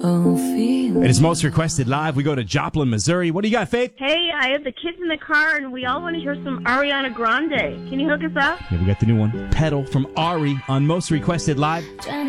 It is Most Requested Live. We go to Joplin, Missouri. What do you got, Faith? Hey, I have the kids in the car, and we all want to hear some Ariana Grande. Can you hook us up? Yeah, we got the new one, Pedal, from Ari on Most Requested Live.